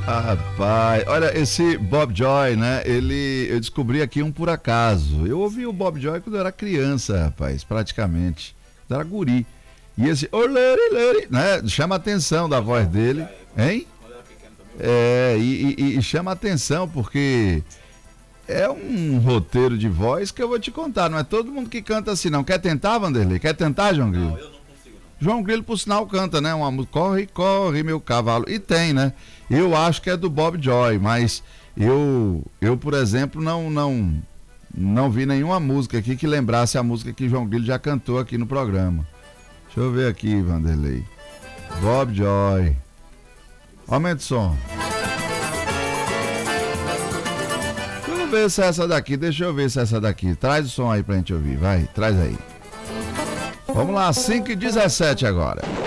Rapaz, olha, esse Bob Joy, né? Eu descobri aqui um por acaso. Eu ouvi o Bob Joy quando eu era criança, rapaz, praticamente. Quando eu era guri. E esse, oh, lady, né? Chama a atenção da voz dele, hein? E chama a atenção porque é um roteiro de voz que eu vou te contar. Não é todo mundo que canta assim, não. Quer tentar, Vanderlei? Quer tentar, João Grilo? Não, eu não consigo, não. João Grilo, por sinal, canta, né? Uma música, corre, corre, meu cavalo. E tem, né? Eu acho que é do Bob Joy, mas eu por exemplo, não vi nenhuma música aqui que lembrasse a música que João Grilo já cantou aqui no programa. Deixa eu ver aqui, Vanderlei. Bob Joy. Aumenta o som. Deixa eu ver se é essa daqui. Traz o som aí pra gente ouvir, vai, traz aí. Vamos lá, 5h17 agora.